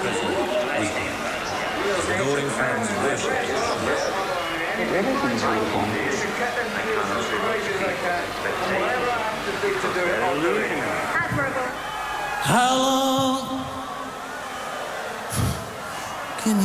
president was here. The adoring fans worshipped him. It really seems beautiful. How long